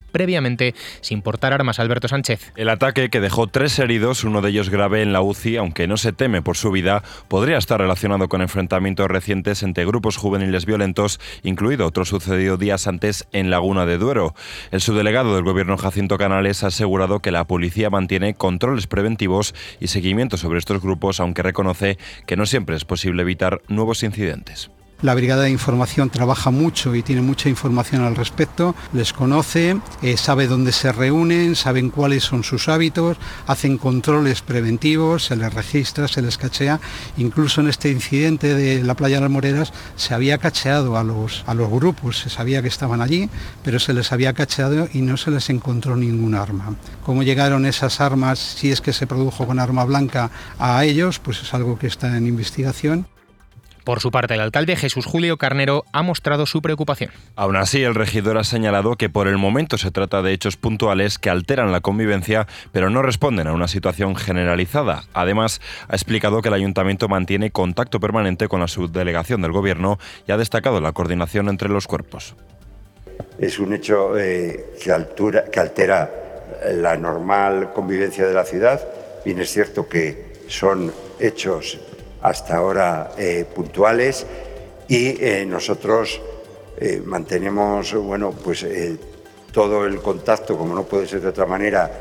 previamente sin portar armas. Alberto Sánchez. El ataque, que dejó 3 heridos, uno de ellos grave en la UCI, aunque no se teme por su vida, podría estar relacionado con enfrentamientos recientes entre grupos juveniles violentos, incluido otro sucedido días antes en Laguna de Duero. El subdelegado del Gobierno, Jacinto Canales, ha asegurado que la policía mantiene controles preventivos y seguimiento sobre estos grupos, aunque reconoce que no siempre es posible evitar nuevos incidentes. La Brigada de Información trabaja mucho y tiene mucha información al respecto, les conoce, sabe dónde se reúnen, saben cuáles son sus hábitos, hacen controles preventivos, se les registra, se les cachea. Incluso en este incidente de la playa de las Moreras se había cacheado a los grupos, se sabía que estaban allí, pero se les había cacheado y no se les encontró ningún arma. ¿Cómo llegaron esas armas, si es que se produjo con arma blanca, a ellos? Pues es algo que está en investigación. Por su parte, el alcalde Jesús Julio Carnero ha mostrado su preocupación. Aún así, el regidor ha señalado que por el momento se trata de hechos puntuales que alteran la convivencia, pero no responden a una situación generalizada. Además, ha explicado que el ayuntamiento mantiene contacto permanente con la subdelegación del Gobierno y ha destacado la coordinación entre los cuerpos. Es un hecho que altera la normal convivencia de la ciudad. Bien, es cierto que son hechos hasta ahora puntuales y nosotros mantenemos todo el contacto, como no puede ser de otra manera,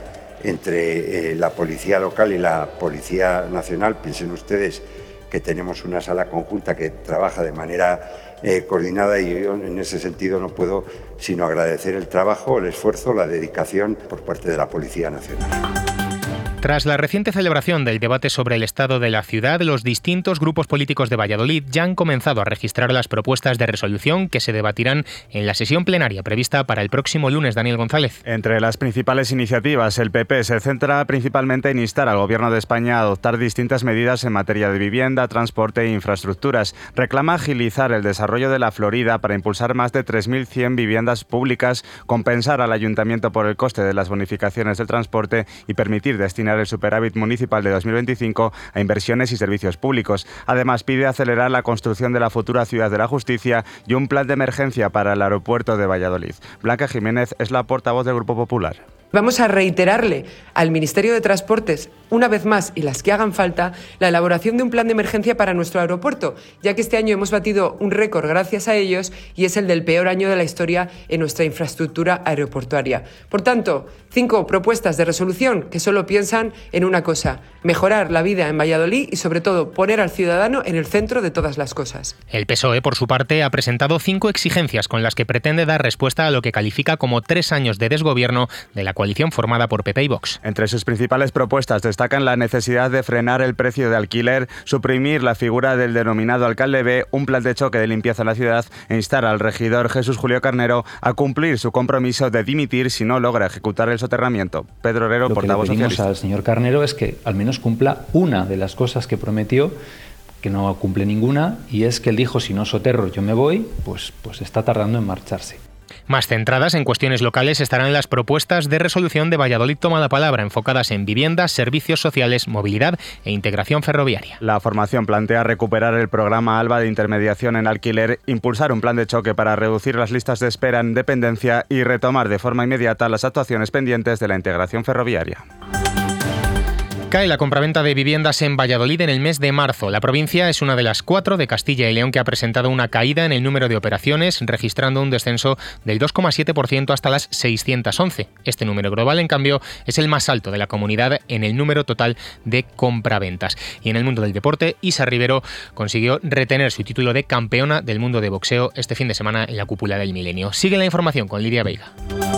entre la policía local y la policía nacional. Piensen ustedes que tenemos una sala conjunta que trabaja de manera coordinada, y yo en ese sentido no puedo sino agradecer el trabajo, el esfuerzo, la dedicación por parte de la Policía Nacional. Tras la reciente celebración del debate sobre el estado de la ciudad, los distintos grupos políticos de Valladolid ya han comenzado a registrar las propuestas de resolución que se debatirán en la sesión plenaria prevista para el próximo lunes. Daniel González. Entre las principales iniciativas, el PP se centra principalmente en instar al Gobierno de España a adoptar distintas medidas en materia de vivienda, transporte e infraestructuras. Reclama agilizar el desarrollo de la Florida para impulsar más de 3.100 viviendas públicas, compensar al Ayuntamiento por el coste de las bonificaciones del transporte y permitir destinar el superávit municipal de 2025 a inversiones y servicios públicos. Además, pide acelerar la construcción de la futura Ciudad de la Justicia y un plan de emergencia para el aeropuerto de Valladolid. Blanca Jiménez es la portavoz del Grupo Popular. Vamos a reiterarle al Ministerio de Transportes, una vez más, y las que hagan falta, la elaboración de un plan de emergencia para nuestro aeropuerto, ya que este año hemos batido un récord gracias a ellos y es el del peor año de la historia en nuestra infraestructura aeroportuaria. Por tanto, 5 propuestas de resolución que solo piensan en una cosa: mejorar la vida en Valladolid y, sobre todo, poner al ciudadano en el centro de todas las cosas. El PSOE, por su parte, ha presentado 5 exigencias con las que pretende dar respuesta a lo que califica como 3 años de desgobierno de la coalición formada por PP y Vox. Entre sus principales propuestas destacan la necesidad de frenar el precio de alquiler, suprimir la figura del denominado alcalde B, un plan de choque de limpieza en la ciudad e instar al regidor Jesús Julio Carnero a cumplir su compromiso de dimitir si no logra ejecutar el soterramiento. Pedro Herrero, portavoz socialista. Lo que le pedimos al señor Carnero es que al menos cumpla una de las cosas que prometió, que no cumple ninguna, y es que él dijo: si no soterro yo me voy. Pues está tardando en marcharse. Más centradas en cuestiones locales estarán las propuestas de resolución de Valladolid Toma la Palabra, enfocadas en viviendas, servicios sociales, movilidad e integración ferroviaria. La formación plantea recuperar el programa ALBA de intermediación en alquiler, impulsar un plan de choque para reducir las listas de espera en dependencia y retomar de forma inmediata las actuaciones pendientes de la integración ferroviaria. Cae la compraventa de viviendas en Valladolid en el mes de marzo. La provincia es una de las 4 de Castilla y León que ha presentado una caída en el número de operaciones, registrando un descenso del 2,7% hasta las 611. Este número global, en cambio, es el más alto de la comunidad en el número total de compraventas. Y en el mundo del deporte, Isa Rivero consiguió retener su título de campeona del mundo de boxeo este fin de semana en la Cúpula del Milenio. Sigue la información con Lidia Veiga.